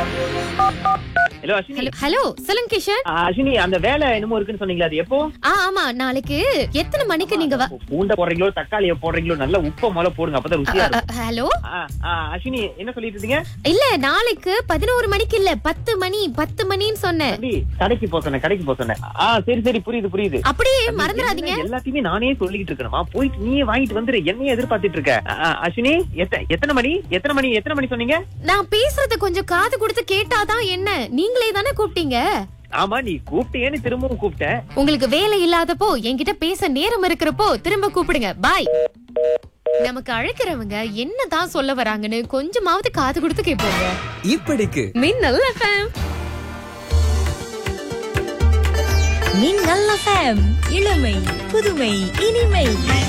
Hello Ashwini. Hello சொல்லுங்க கிஷன். அஸ்வினி, அந்த வேலை என்னமோ இருக்குன்னு சொன்னீங்களா, அது எப்போ? ஆமா, நாளைக்கு எத்தனை மணிக்கு நீங்க பூண்டை போடுறீங்களோ தக்காளியை போடுறீங்களோ நல்ல உப்பை முதல்ல போடுங்க, அப்பதான் ருசியா இருக்கும். ஹலோ அஸ்வினி, என்ன சொல்லிட்டு இருந்தீங்க? இல்ல, நாளைக்கு 11 மணிக்கு இல்ல, 10 மணின்னு சொன்னேன். கடைக்கு போக சொன்னேன். சரி புரியுது. அப்படியே மறந்துடாதீங்க. எல்லாத்தையுமே நானே சொல்லிட்டு இருக்கணுமா? போயிட்டு நீயே வாங்கிட்டு வந்துரு, என்னைய எதிர்பார்த்துட்டு இருக்க. அஸ்வினி, எத்தனை மணி சொன்னீங்க? நான் பேசுறது கொஞ்சம் காது கொடுத்து கேட்டாதான் என்ன. நீங்களே தானே கூப்பிட்டீங்க. ஆமா, நீ கூப்பிட்டேன்னு திரும்பவும் கூப்பிட்டேன். உங்களுக்கு வேலை இல்லாதப்போ என்கிட்ட பேச நேரம் இருக்கிறப்போ திரும்ப கூப்பிடுங்க. பாய். நமக்கு அழைக்கிறவங்க என்னதான் சொல்ல வராங்கன்னு கொஞ்சமாவது காது கொடுத்து கேட்போங்க. இப்படிக்கு மின்னல் FM. மின்னல் FM, இளமை புதுமை இனிமை.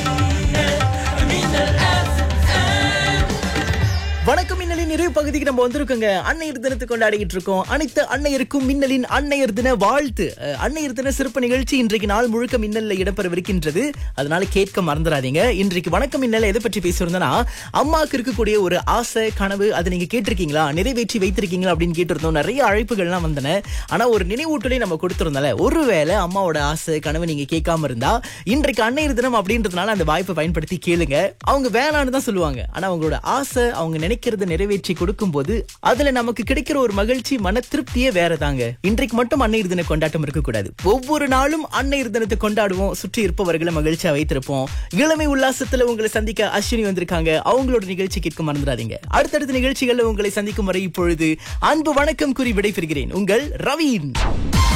வணக்கம். மின்னலின் நிறைவு பகுதிக்கு நம்ம வந்திருக்கோங்க. அன்னையர் தினத்தை கொண்டாடிக்கிட்டு இருக்கோம். அனைத்து அன்னையருக்கும் மின்னலின் அன்னையர் தின வாழ்த்து. அன்னையர் தின சிறப்பு நிகழ்ச்சி இன்றைக்கு நாள் முழுக்க மின்னல்ல இடம்பெறவிருக்கின்றது. அதனால கேட்க மறந்துடாதீங்க. இன்றைக்கு வணக்கம் மின்னல் எதை பற்றி பேசியிருந்தோம்னா, அம்மாவுக்கு இருக்கக்கூடிய ஒரு ஆசை கனவு, அதை நீங்க கேட்டிருக்கீங்களா, நிறைவேற்றி வைத்திருக்கீங்களா அப்படின்னு கேட்டிருந்தோம். நிறைய அழைப்புகள்லாம் வந்தன. ஆனா ஒரு நினைவூட்டலே நம்ம கொடுத்திருந்தால, ஒருவேளை அம்மாவோட ஆசை கனவு நீங்க கேட்காம இருந்தா, இன்றைக்கு அன்னையர் தினம் அப்படின்றதுனால அந்த வாய்ப்பை பயன்படுத்தி கேளுங்க. அவங்க வேணான்னு தான் சொல்லுவாங்க. ஆனா அவங்களோட ஆசை, அவங்க நினைக்கிறத நிறைவேற்றி கொடுக்கும் போது அதுல நமக்கு கிடைக்கிற ஒரு மகிழ்ச்சி, மன திருப்தியே வேறதாங்க. இன்றைக்கு மட்டும் அன்னையர் தின கொண்டாட்டம் இருக்க கூடாது. ஒவ்வொரு நாளும் அன்னையர் தினத்தை கொண்டாடுவோம். சுற்றி இருப்பவர்களை மகிழ்ச்சியா வைத்திருப்போம். இளமை உல்லாசத்துல உங்களை சந்திக்க அஸ்வினி வந்திருக்காங்க. அவங்களோட நிகழ்ச்சி கேட்க மறந்துடாதீங்க. அடுத்தடுத்த நிகழ்ச்சிகள்ல உங்களை சந்திக்கும் வரை இப்பொழுது அன்பு வணக்கம் கூறி விடைபெறுகிறேன். உங்கள் ரவீன்.